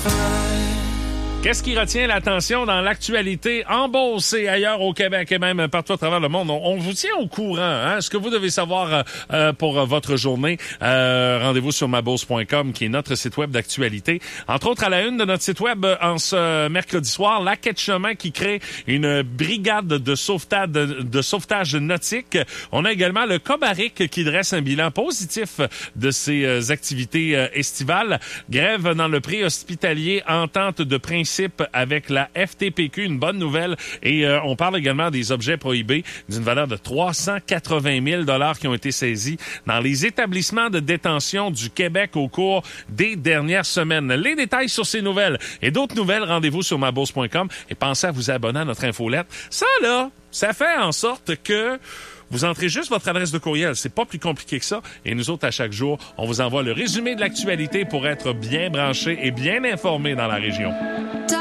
Qu'est-ce qui retient l'attention dans l'actualité en Beauce et ailleurs au Québec et même partout à travers le monde? On vous tient au courant. Hein? Ce que vous devez savoir pour votre journée, rendez-vous sur mabeauce.com qui est notre site web d'actualité. Entre autres, à la une de notre site web en ce mercredi soir, la Quai de chemin qui crée une brigade de sauvetage nautique. On a également le Cobaric qui dresse un bilan positif de ses activités estivales. Grève dans le préhospitalier, entente de principe avec la FTPQ, une bonne nouvelle. Et on parle également des objets prohibés d'une valeur de 380 000 $ qui ont été saisis dans les établissements de détention du Québec au cours des dernières semaines. Les détails sur ces nouvelles et d'autres nouvelles, rendez-vous sur mabeauce.com et pensez à vous abonner à notre infolette. Ça, là, ça fait en sorte que vous entrez juste votre adresse de courriel. C'est pas plus compliqué que ça. Et nous autres, à chaque jour, on vous envoie le résumé de l'actualité pour être bien branché et bien informé dans la région.